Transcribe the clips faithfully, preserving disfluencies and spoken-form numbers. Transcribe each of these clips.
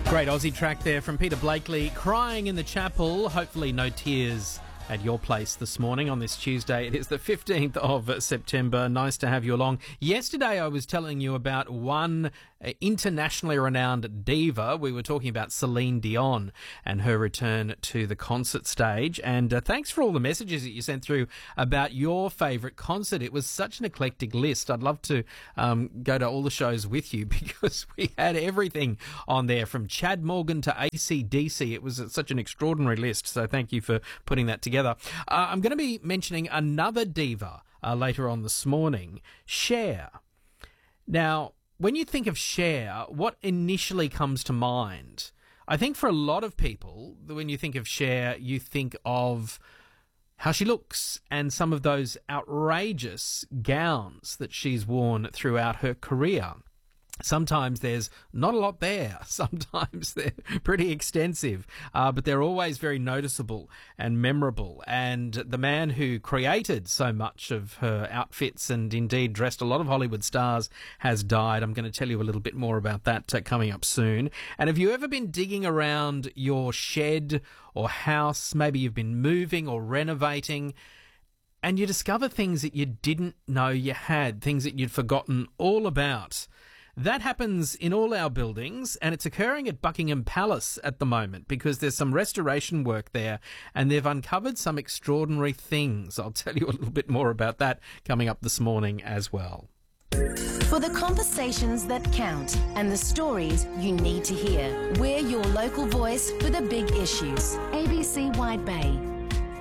Great Aussie track there from Peter Blakely, Crying in the Chapel. Hopefully no tears at your place this morning on this Tuesday. It is the fifteenth of September. Nice to have you along. Yesterday I was telling you about one internationally renowned diva. We were talking about Celine Dion and her return to the concert stage. And uh, thanks for all the messages that you sent through about your favourite concert. It was such an eclectic list. I'd love to um, go to all the shows with you because we had everything on there from Chad Morgan to A C D C. It was such an extraordinary list. So thank you for putting that together. Uh, I'm going to be mentioning another diva uh, later on this morning, Cher. Now, when you think of Cher, what initially comes to mind? I think for a lot of people, when you think of Cher, you think of how she looks and some of those outrageous gowns that she's worn throughout her career. Sometimes there's not a lot there. Sometimes they're pretty extensive, uh, but they're always very noticeable and memorable. And the man who created so much of her outfits and indeed dressed a lot of Hollywood stars has died. I'm going to tell you a little bit more about that uh, coming up soon. And have you ever been digging around your shed or house? Maybe you've been moving or renovating, and you discover things that you didn't know you had, things that you'd forgotten all about. That happens in all our buildings, and it's occurring at Buckingham Palace at the moment because there's some restoration work there and they've uncovered some extraordinary things. I'll tell you a little bit more about that coming up this morning as well. For the conversations that count and the stories you need to hear, we're your local voice for the big issues. A B C Wide Bay.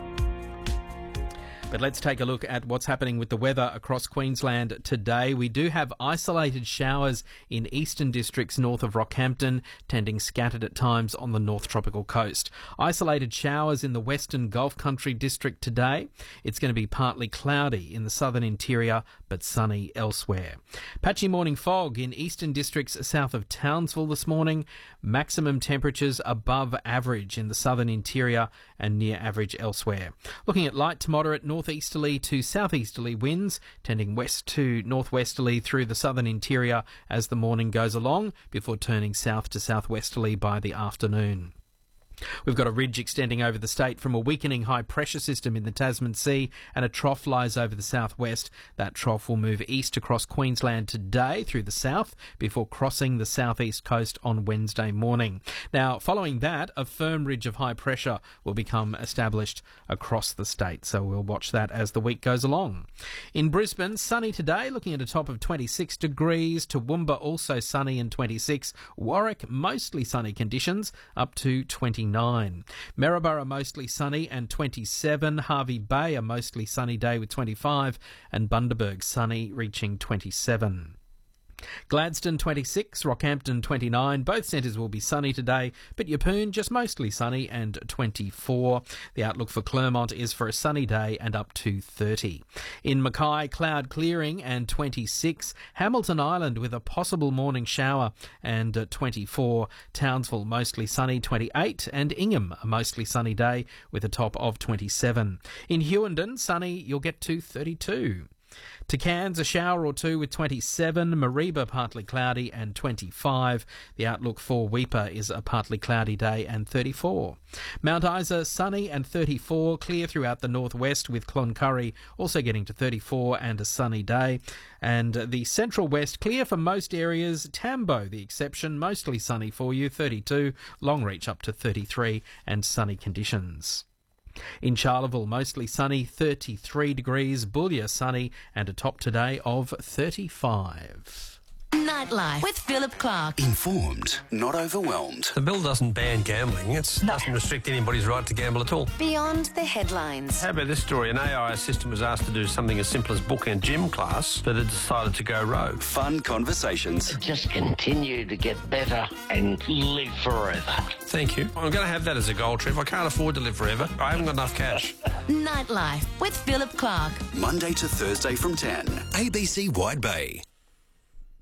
But let's take a look at what's happening with the weather across Queensland today. We do have isolated showers in eastern districts north of Rockhampton, tending scattered at times on the North Tropical Coast. Isolated showers in the western Gulf Country district today. It's going to be partly cloudy in the southern interior, but sunny elsewhere. Patchy morning fog in eastern districts south of Townsville this morning. Maximum temperatures above average in the southern interior and near average elsewhere. Looking at light to moderate north northeasterly to southeasterly winds, tending west to northwesterly through the southern interior as the morning goes along, before turning south to southwesterly by the afternoon. We've got a ridge extending over the state from a weakening high-pressure system in the Tasman Sea, and a trough lies over the southwest. That trough will move east across Queensland today through the south before crossing the southeast coast on Wednesday morning. Now, following that, a firm ridge of high pressure will become established across the state, so we'll watch that as the week goes along. In Brisbane, sunny today, looking at a top of twenty-six degrees. Toowoomba also sunny and twenty-six. Warwick, mostly sunny conditions, up to twenty-nine. Maryborough mostly sunny and twenty-seven. Hervey Bay a mostly sunny day with twenty-five, and Bundaberg sunny reaching twenty-seven. Gladstone twenty-six, Rockhampton twenty-nine. Both centres will be sunny today, but Yeppoon just mostly sunny and twenty-four. The outlook for Clermont is for a sunny day and up to thirty. In Mackay, cloud clearing and twenty-six. Hamilton Island with a possible morning shower and uh, twenty-four. Townsville mostly sunny, twenty-eight. And Ingham a mostly sunny day with a top of twenty-seven. In Hughenden, sunny, you'll get to thirty-two. To Cairns, a shower or two with twenty-seven. Mareeba, partly cloudy and twenty-five. The outlook for Weipa is a partly cloudy day and thirty-four. Mount Isa, sunny and thirty-four. Clear throughout the northwest with Cloncurry also getting to thirty-four and a sunny day. And the central west, clear for most areas. Tambo, the exception, mostly sunny for you, thirty-two. Longreach up to thirty-three and sunny conditions. In Charleville, mostly sunny, thirty-three degrees. Boulia, sunny and a top today of thirty-five. Nightlife with Philip Clark. Informed, not overwhelmed. The bill doesn't ban gambling. It doesn't restrict anybody's right to gamble at all. Beyond the headlines. How about this story? An A I assistant was asked to do something as simple as book a gym class, but it decided to go rogue. Fun conversations. Just continue to get better and live forever. Thank you. I'm going to have that as a goal, Trev. I can't afford to live forever. I haven't got enough cash. Nightlife with Philip Clark. Monday to Thursday from ten. A B C Wide Bay.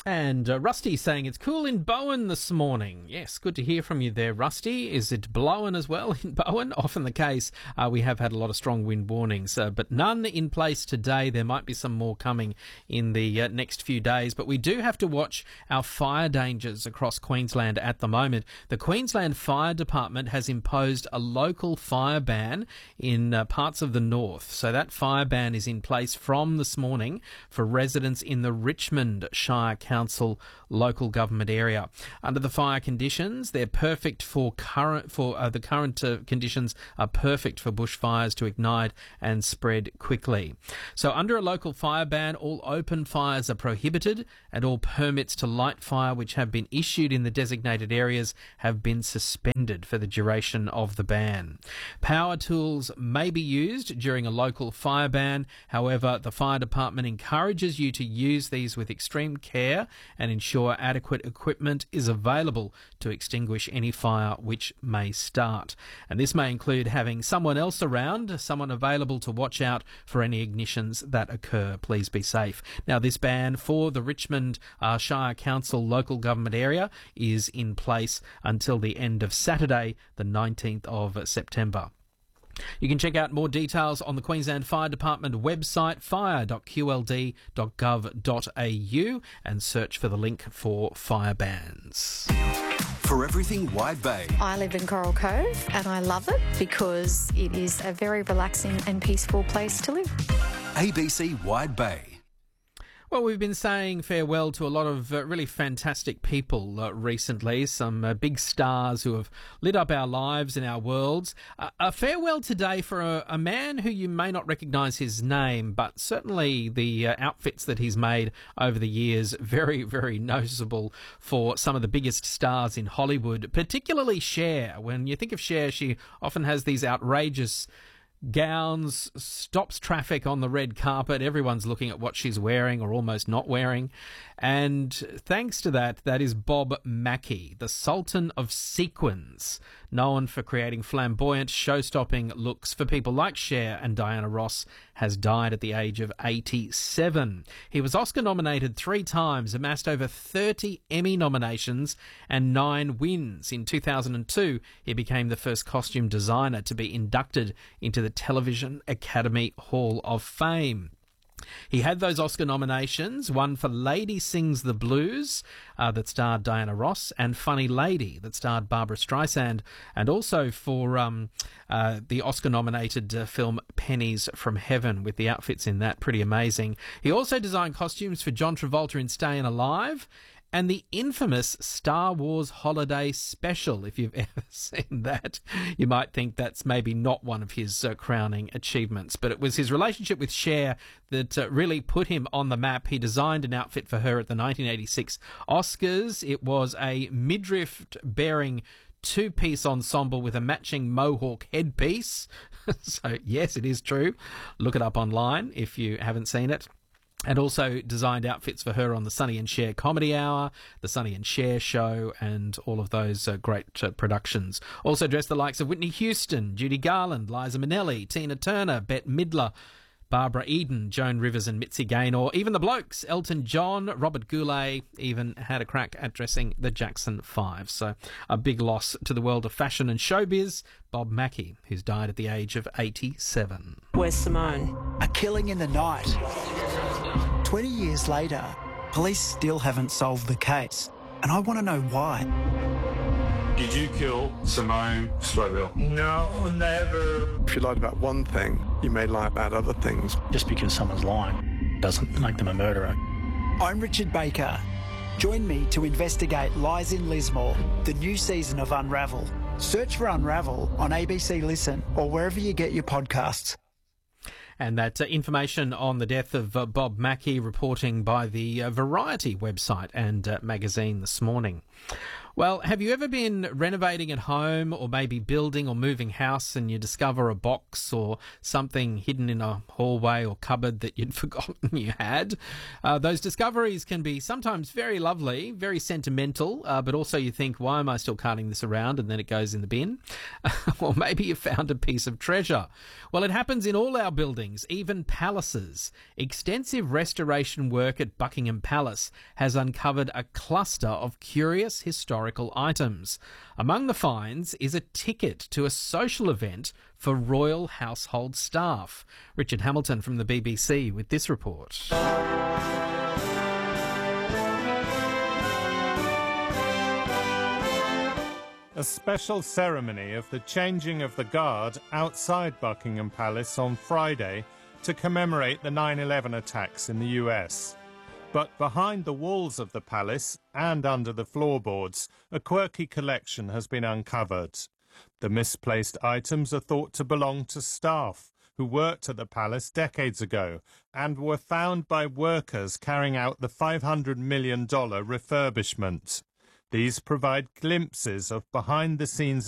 And uh, Rusty saying it's cool in Bowen this morning. Yes, good to hear from you there, Rusty. Is it blowing as well in Bowen? Often the case. Uh, we have had a lot of strong wind warnings, uh, but none in place today. There might be some more coming in the uh, next few days, but we do have to watch our fire dangers across Queensland at the moment. The Queensland Fire Department has imposed a local fire ban in uh, parts of the north. So that fire ban is in place from this morning for residents in the Richmond Shire Council Council local government area. Under the fire conditions, they're perfect for current for uh, the current uh, conditions are perfect for bushfires to ignite and spread quickly. So under a local fire ban, all open fires are prohibited and all permits to light fire which have been issued in the designated areas have been suspended for the duration of the ban. Power tools may be used during a local fire ban. However, the fire department encourages you to use these with extreme care and ensure adequate equipment is available to extinguish any fire which may start. And this may include having someone else around, someone available to watch out for any ignitions that occur. Please be safe. Now, this ban for the Richmond uh, Shire Council local government area is in place until the end of Saturday, the nineteenth of September. You can check out more details on the Queensland Fire Department website, fire dot q l d dot gov dot a u, and search for the link for fire bans. For everything Wide Bay. I live in Coral Cove and I love it because it is a very relaxing and peaceful place to live. A B C Wide Bay. Well, we've been saying farewell to a lot of uh, really fantastic people uh, recently, some uh, big stars who have lit up our lives and our worlds. Uh, a farewell today for a, a man who you may not recognise his name, but certainly the uh, outfits that he's made over the years, very, very noticeable for some of the biggest stars in Hollywood, particularly Cher. When you think of Cher, she often has these outrageous gowns, stops traffic on the red carpet. Everyone's looking at what she's wearing or almost not wearing. And thanks to that, that is Bob Mackie, the Sultan of Sequins, known for creating flamboyant, show-stopping looks for people like Cher and Diana Ross, has died at the age of eighty-seven. He was Oscar nominated three times, amassed over thirty Emmy nominations and nine wins. In two thousand two, he became the first costume designer to be inducted into the Television Academy Hall of Fame. He had those Oscar nominations, one for Lady Sings the Blues, uh, that starred Diana Ross, and Funny Lady, that starred Barbara Streisand, and also for um, uh, the Oscar-nominated uh, film Pennies from Heaven, with the outfits in that pretty amazing. He also designed costumes for John Travolta in Staying Alive, and the infamous Star Wars Holiday Special. If you've ever seen that, you might think that's maybe not one of his uh, crowning achievements, but it was his relationship with Cher that uh, really put him on the map. He designed an outfit for her at the nineteen eighty-six Oscars. It was a midriff-bearing two-piece ensemble with a matching mohawk headpiece. So, yes, it is true. Look it up online if you haven't seen it. And also designed outfits for her on the Sonny and Cher Comedy Hour, the Sonny and Cher Show, and all of those uh, great uh, productions. Also dressed the likes of Whitney Houston, Judy Garland, Liza Minnelli, Tina Turner, Bette Midler, Barbara Eden, Joan Rivers and Mitzi Gaynor. Even the blokes, Elton John, Robert Goulet, even had a crack at dressing the Jackson Five. So a big loss to the world of fashion and showbiz. Bob Mackie, who's died at the age of eighty-seven. Where's Simone? A killing in the night. twenty years later, police still haven't solved the case, and I want to know why. Did you kill Simone Slowell? No, never. If you lied about one thing, you may lie about other things. Just because someone's lying doesn't make them a murderer. I'm Richard Baker. Join me to investigate Lies in Lismore, the new season of Unravel. Search for Unravel on A B C Listen or wherever you get your podcasts. And that uh, information on the death of uh, Bob Mackie, reporting by the uh, Variety website and uh, magazine this morning. Well, have you ever been renovating at home or maybe building or moving house and you discover a box or something hidden in a hallway or cupboard that you'd forgotten you had? Uh, those discoveries can be sometimes very lovely, very sentimental, uh, but also you think, why am I still carting this around? And then it goes in the bin. Or maybe you found a piece of treasure. Well, it happens in all our buildings, even palaces. Extensive restoration work at Buckingham Palace has uncovered a cluster of curious historical items. Among the finds is a ticket to a social event for royal household staff. Richard Hamilton from the B B C with this report. A special ceremony of the changing of the guard outside Buckingham Palace on Friday to commemorate the nine eleven attacks in the U S. But behind the walls of the palace and under the floorboards, a quirky collection has been uncovered. The misplaced items are thought to belong to staff who worked at the palace decades ago and were found by workers carrying out the five hundred million dollars refurbishment. These provide glimpses of behind-the-scenes